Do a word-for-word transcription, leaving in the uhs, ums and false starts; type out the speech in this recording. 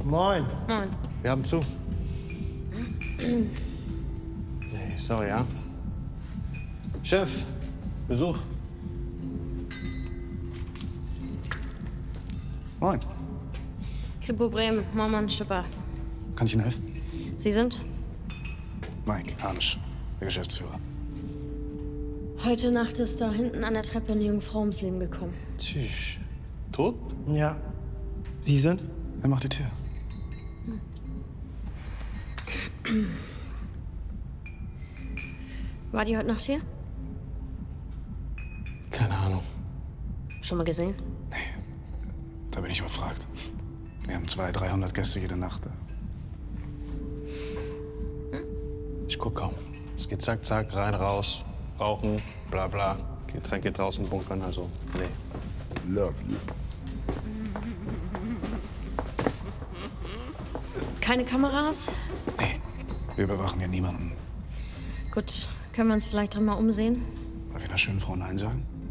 Moin. Moin. Wir haben zu. Nee, sorry, ja. Chef, Besuch. Moin. Kripo Bremen, Mormann, Schipper. Kann ich Ihnen helfen? Sie sind? Mike Harnisch, der Geschäftsführer. Heute Nacht ist da hinten an der Treppe eine junge Frau ums Leben gekommen. Tschüss. Tot? Ja. Sie sind? Wer macht die Tür? War die heute Nacht hier? Keine Ahnung. Schon mal gesehen? Da bin ich überfragt. Wir haben zweihundert, dreihundert Gäste jede Nacht. Ich guck kaum. Es geht zack, zack, rein, raus, rauchen, bla bla. Getränk geht draußen bunkern, also nee. Love you. Keine Kameras? Nee, wir überwachen ja niemanden. Gut, können wir uns vielleicht drin mal umsehen? Darf ich einer schönen Frau Nein sagen?